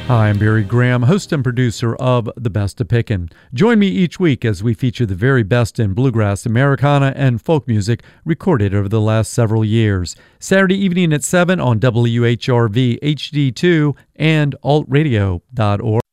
Hi, I'm Barry Graham, host and producer of The Best of Pickin'. Join me each week as we feature the very best in bluegrass, Americana, and folk music recorded over the last several years. Saturday evening at 7 on WHRV HD2 and altradio.org.